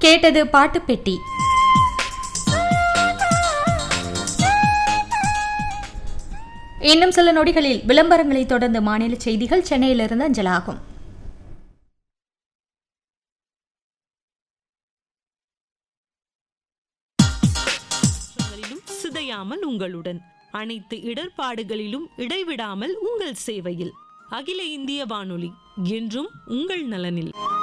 கேட்டது பாட்டு பெட்டி. இன்னும் சில நொடிகளில் விளம்பரங்களை தொடர்ந்து மாநில செய்திகள் சென்னையிலிருந்து அஞ்சலாகும். சிதையாமல் உங்களுடன், அனைத்து இடர்பாடுகளிலும் இடைவிடாமல் உங்கள் சேவையில். அகில இந்திய வானொலி என்றும் உங்கள் நலனில்.